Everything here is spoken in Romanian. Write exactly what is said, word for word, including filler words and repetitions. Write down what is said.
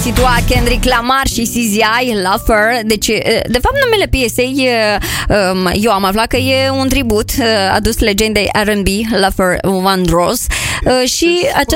Situa Kendrick Lamar și C Z I, Love Her. Deci, de fapt, numele piesei, eu am aflat că e un tribut adus legendei R and B, Love Her, Vandross. Și